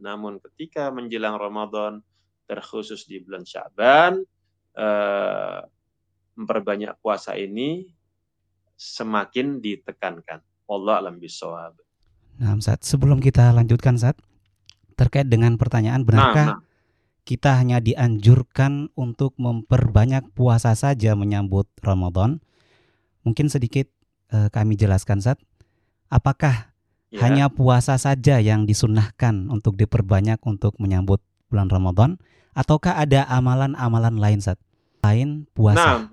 Namun ketika menjelang Ramadan, terkhusus di bulan Sya'ban, memperbanyak puasa ini semakin ditekankan. Wallahu a'lam bishawab. Nah, Ustaz, sebelum kita lanjutkan, Ustaz, terkait dengan pertanyaan, benarkah kita hanya dianjurkan untuk memperbanyak puasa saja menyambut Ramadan? Mungkin sedikit kami jelaskan, Ustaz. Apakah hanya puasa saja yang disunnahkan untuk diperbanyak untuk menyambut bulan Ramadan? Ataukah ada amalan-amalan lain, Ustaz? Lain puasa.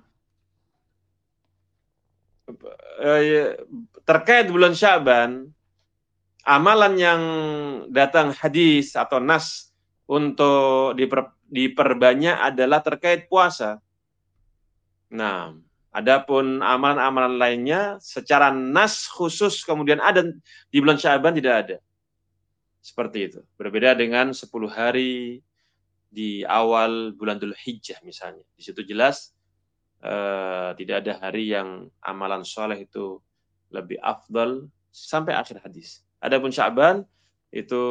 Terkait bulan Sya'ban, amalan yang datang hadis atau nas untuk diperbanyak adalah terkait puasa. Nah, adapun amalan-amalan lainnya secara nas khusus kemudian ada di bulan Sya'ban tidak ada. Seperti itu. Berbeda dengan 10 hari di awal bulan Dzulhijjah misalnya. Di situ jelas tidak ada hari yang amalan soleh itu lebih afdal sampai akhir hadis. Adapun Sya'ban itu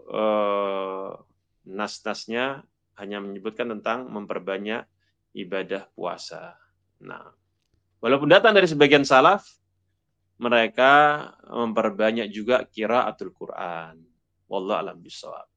nas-nasnya hanya menyebutkan tentang memperbanyak ibadah puasa. Nah, walaupun datang dari sebagian salaf, mereka memperbanyak juga qiraatul Quran. Wallahu a'lam bishawab.